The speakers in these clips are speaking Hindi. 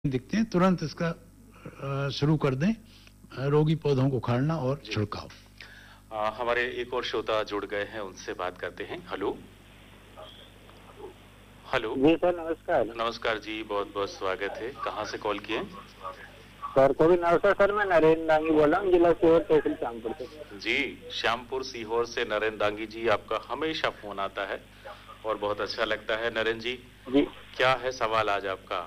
दिखते हैं तुरंत इसका शुरू कर दें रोगी पौधों को उखाड़ना और छिड़काव। हमारे एक और श्रोता जुड़ गए हैं, उनसे बात करते हैं। हेलो हेलो जी सर, नमस्कार। नमस्कार जी, बहुत बहुत स्वागत है। कहाँ से कॉल किए सर को भी नमस्कार सर, मैं नरेंद्र दांगी बोल रहा हूँ, जिला सीहोर, तहसील श्यामपुर से। जी, श्यामपुर सीहोर से नरेंद्र दांगी जी, आपका हमेशा फोन आता है और बहुत अच्छा लगता है। नरेंद्र जी, क्या है सवाल आज आपका?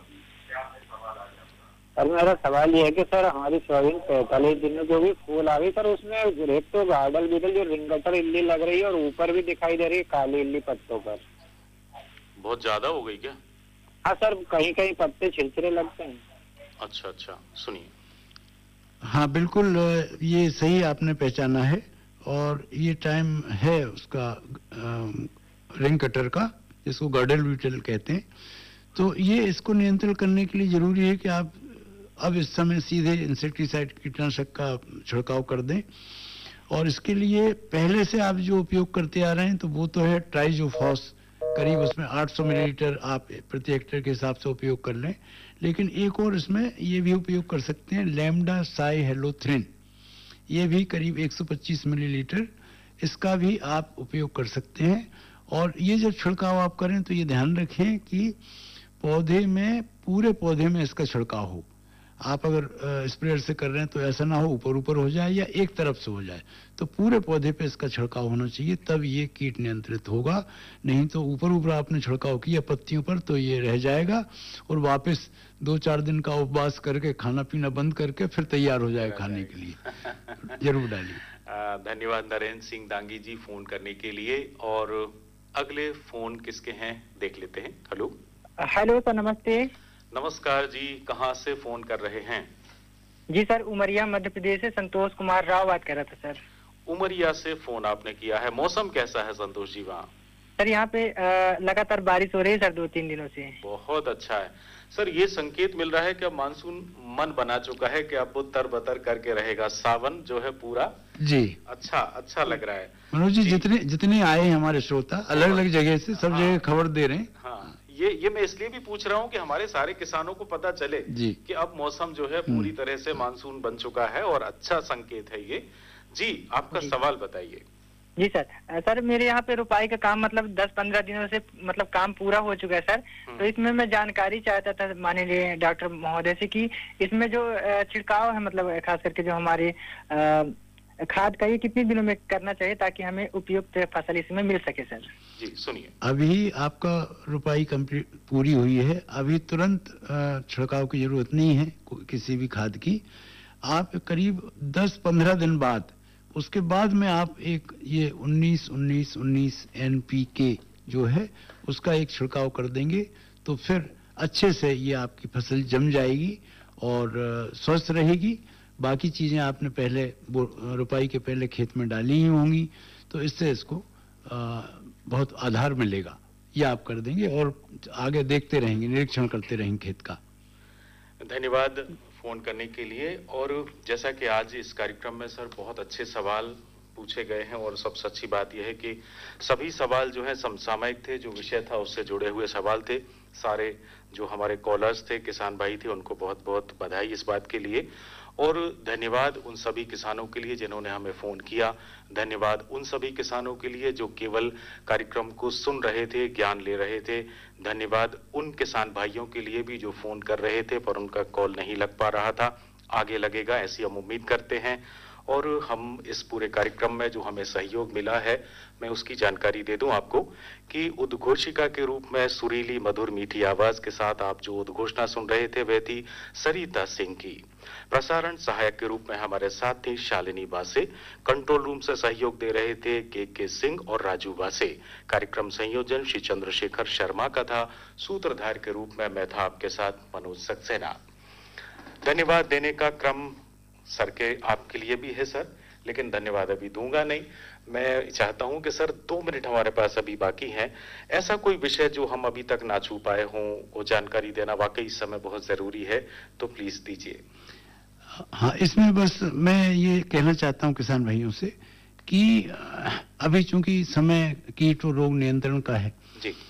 सर मेरा सवाल ये है कि सर हमारी सोयाबीन 45 दिनों जो भी फूल आ गई सर, उसमें एक तो गार्डल बीटल जो रिंगटर इल्ली लग रही है और ऊपर भी दिखाई दे रही है काली इल्ली पत्तों पर। बहुत ज्यादा हो गई क्या? हाँ सर, कहीं कहीं पत्ते छिलछिले लगते हैं। अच्छा अच्छा, सुनिए। हाँ बिल्कुल, ये सही आपने पहचाना है और ये टाइम है उसका रिंग कटर का, जिसको गार्डल बीटल कहते हैं। तो ये इसको नियंत्रण करने के लिए जरूरी है कि आप अब इस समय सीधे इंसेक्टिसाइड कीटनाशक का छिड़काव कर दें। और इसके लिए पहले से आप जो उपयोग करते आ रहे हैं तो वो तो है ट्राइजोफॉस, करीब उसमें 800 मिलीलीटर आप प्रति हेक्टेयर के हिसाब से उपयोग कर लें। लेकिन एक और इसमें ये भी उपयोग कर सकते हैं लैम्डा साई हेलोथ्रिन, ये भी करीब 125 मिलीलीटर, इसका भी आप उपयोग कर सकते हैं। और ये जब छिड़काव आप करें तो ये ध्यान रखें कि पौधे में, पूरे पौधे में इसका छिड़काव हो। आप अगर स्प्रेयर से कर रहे हैं तो ऐसा ना हो ऊपर ऊपर हो जाए या एक तरफ से हो जाए, तो पूरे पौधे पे इसका छिड़काव होना चाहिए, तब ये कीट नियंत्रित होगा। नहीं तो ऊपर ऊपर आपने छिड़काव किया पत्तियों पर तो ये रह जाएगा और वापस 2-4 दिन का उपवास करके खाना पीना बंद करके फिर तैयार हो जाएगा खाने के लिए। जरूर डालिए। धन्यवाद नरेंद्र सिंह दांगी जी फोन करने के लिए। और अगले फोन किसके हैं देख लेते हैं। हेलो हेलो सर, नमस्ते। नमस्कार जी, कहाँ से फोन कर रहे हैं? जी सर, उमरिया मध्य प्रदेश से संतोष कुमार राव बात कर रहा था सर। उमरिया से फोन आपने किया है। मौसम कैसा है संतोष जी वहाँ? सर यहाँ पे लगातार बारिश हो रही है सर 2-3 दिनों से। बहुत अच्छा है सर, ये संकेत मिल रहा है कि अब मानसून मन बना चुका है कि अब तर-बतर करके रहेगा। सावन जो है पूरा जी अच्छा लग रहा है। मनोज जी, जितने आए हैं हमारे श्रोता अलग अलग जगह से, सब जगह खबर दे रहे हैं। हाँ, ये मैं इसलिए भी पूछ रहा हूँ कि हमारे सारे किसानों को पता चले कि अब मौसम जो है पूरी तरह से मानसून बन चुका है और अच्छा संकेत है ये। जी, आपका सवाल बताइए। जी सर, मेरे यहाँ पे रुपाई का काम मतलब 10-15 दिनों से मतलब काम पूरा हो चुका है सर। तो इसमें मैं जानकारी चाहता था माननीय डॉक्टर महोदय से कि इसमें जो छिड़काव है, मतलब खास करके जो हमारे खाद का, ये कितने दिनों में करना चाहिए ताकि हमें उपयुक्त फसल इसमें मिल सके सर? जी सुनिए। अभी आपका रुपाई कंप्लीट पूरी हुई है, अभी तुरंत छिड़काव की जरूरत नहीं है किसी भी खाद की। आप करीब 10-15 दिन बाद, उसके बाद में आप एक ये 19-19-19 NPK जो है उसका एक छिड़काव कर देंगे तो फिर अच्छे से ये आपकी फसल जम जाएगी और स्वस्थ रहेगी। बाकी चीजें आपने पहले रुपाई के पहले खेत में डाली ही होंगी, तो इससे इसको बहुत आधार मिलेगा। ये आप कर देंगे और आगे देखते रहेंगे, निरीक्षण करते रहेंगे खेत का। धन्यवाद फोन करने के लिए। और जैसा कि आज इस कार्यक्रम में सर बहुत अच्छे सवाल पूछे गए हैं और सबसे अच्छी बात यह है कि सभी सवाल जो है समसामयिक थे, जो विषय था उससे जुड़े हुए सवाल थे। सारे जो हमारे कॉलर्स थे, किसान भाई थे, उनको बहुत बहुत बधाई इस बात के लिए। और धन्यवाद उन सभी किसानों के लिए जिन्होंने हमें फोन किया। धन्यवाद उन सभी किसानों के लिए जो केवल कार्यक्रम को सुन रहे थे, ज्ञान ले रहे थे। धन्यवाद उन किसान भाइयों के लिए भी जो फोन कर रहे थे पर उनका कॉल नहीं लग पा रहा था। आगे लगेगा ऐसी हम उम्मीद करते हैं। और हम इस पूरे कार्यक्रम में जो हमें सहयोग मिला है, मैं उसकी जानकारी दे दूं आपको कि उद्घोषिका के रूप में सुरीली मधुर मीठी आवाज के साथ आप जो उद्घोषणा सुन रहे थे वह थी सरिता सिंह की। प्रसारण सहायक के रूप में हमारे साथ थे शालिनी बासे। कंट्रोल रूम से सहयोग दे रहे थे के सिंह और राजू बासे। कार्यक्रम संयोजन श्री चंद्रशेखर शर्मा का था। सूत्रधार के रूप में मैं था आपके साथ मनोज सक्सेना। धन्यवाद देने का क्रम सर के आपके लिए भी है सर, लेकिन धन्यवाद अभी दूंगा नहीं। मैं चाहता हूं कि सर 2 मिनट हमारे पास अभी बाकी हैं। ऐसा कोई विषय जो हम अभी तक ना छू पाए हों, वो जानकारी देना वाकई इस समय बहुत जरूरी है, तो प्लीज दीजिए। हाँ, इसमें बस मैं ये कहना चाहता हूँ किसान भाइयों से कि अभी चूंकि समय कीट और रोग नियंत्रण का है जी,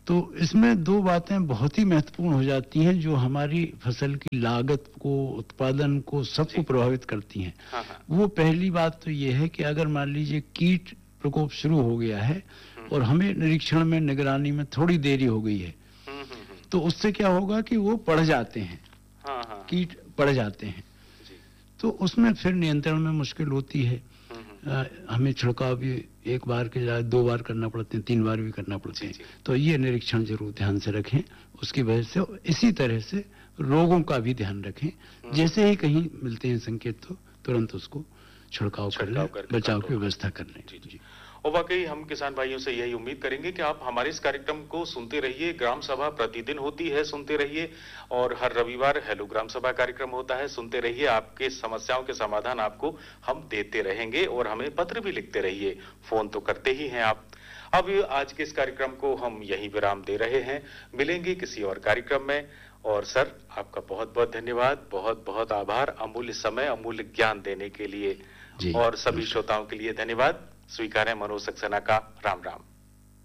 तो इसमें दो बातें बहुत ही महत्वपूर्ण हो जाती हैं जो हमारी फसल की लागत को, उत्पादन को, सबको प्रभावित करती हैं। हाँ हाँ। वो पहली बात तो ये है कि अगर मान लीजिए कीट प्रकोप शुरू हो गया है और हमें निरीक्षण में, निगरानी में थोड़ी देरी हो गई है, तो उससे क्या होगा कि वो बढ़ जाते हैं। हाँ हाँ। कीट बढ़ जाते हैं जी। तो उसमें फिर नियंत्रण में मुश्किल होती है। हमें छिड़काव भी एक बार के बजाय 2 बार करना पड़ते हैं, 3 बार भी करना पड़ते हैं। तो ये निरीक्षण जरूर ध्यान से रखें। उसकी वजह से इसी तरह से रोगों का भी ध्यान रखें। जैसे ही कहीं मिलते हैं संकेत तो तुरंत उसको छिड़काव कर लें, बचाव की व्यवस्था कर लें। जी। और वाकई हम किसान भाइयों से यही उम्मीद करेंगे कि आप हमारे इस कार्यक्रम को सुनते रहिए। ग्राम सभा प्रतिदिन होती है, सुनते रहिए। और हर रविवार हेलो ग्राम सभा कार्यक्रम होता है, सुनते रहिए। आपके समस्याओं के समाधान आपको हम देते रहेंगे और हमें पत्र भी लिखते रहिए। फोन तो करते ही हैं आप। अब आज के इस कार्यक्रम को हम यही विराम दे रहे हैं। मिलेंगे किसी और कार्यक्रम में। और सर, आपका बहुत बहुत धन्यवाद, बहुत बहुत आभार अमूल्य समय, अमूल्य ज्ञान देने के लिए। और सभी श्रोताओं के लिए धन्यवाद। स्वीकार है मनोज सक्सेना का राम राम।